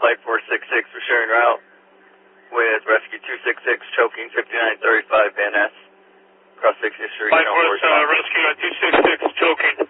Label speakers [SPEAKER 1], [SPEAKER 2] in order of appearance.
[SPEAKER 1] Flight 466 for sharing route with Rescue 266 choking 5935 Van Ness. Cross 60th Street.
[SPEAKER 2] Flight Force Rescue 266 choking